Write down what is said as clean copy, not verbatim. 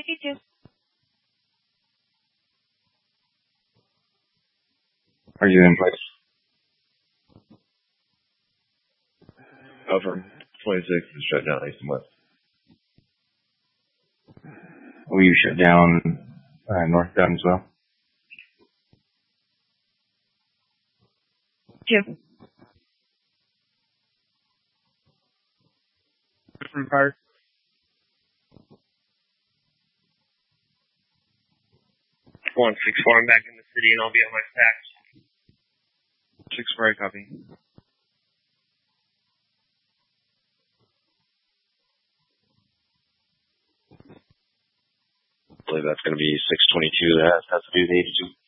52. Are you in place? Over. 26 is shut down east and west. Will you shut down northbound as well? Jim. From fire. 164, I'm back in the city and I'll be on my stacks. 6-4, copy. I believe that's going to be 622 that has to do with 82.